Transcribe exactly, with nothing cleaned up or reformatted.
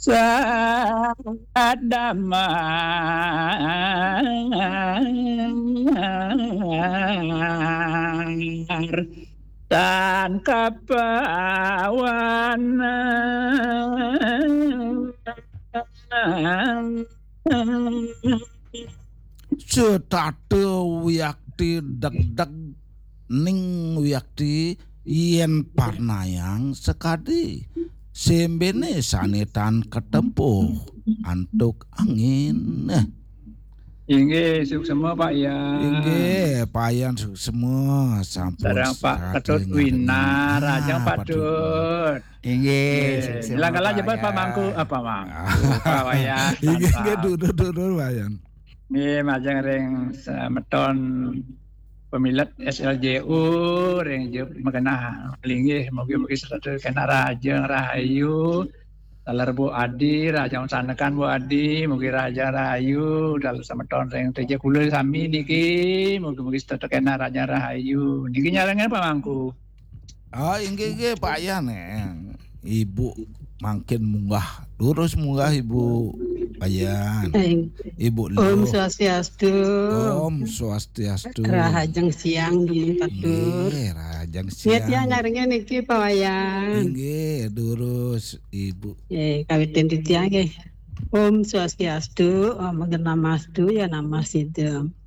Sadamar dan kapawanan Cetate wiyakti deg-deg ning wiyakti yen parnayang sekadi sembene sanetan ketempuh antuk angin. Inggih suk semua Pak ya. Inggih payan suk semua sampun Sareng Pak Ketut Winar, Rajang Pak Dut. Inggih. Silakan aja Pak Mangku apa Mang? Pak Wayan. Inggih inggih duduk-duduk wayan. Nggih majeng ring semeton pemilet S L J U ring jeup magenah linggih mugi-mugi sedaya kena rajeng rahayu dalar Bu Adi rajang sanekan Bu Adi mugi raja rahayu dalam semeton ring T J kula sami niki mugi-mugi sedaya kena raja rahayu niki nyarengen pamangku. Oh inggih inggih Pak Yan Ibu makin munggah lurus munggah Ibu Bayan. Ibu Lu. Om Swastiastu. Om Swastiastu. Rahajeng siang dumun Patur. Nggih, rahajeng siang. Nggih nyarengen niki pawayan. Nggih, durus Ibu. Nggih, kawiten titiang nggih. Om Swastiastu, Om Namastu ya Namasidam.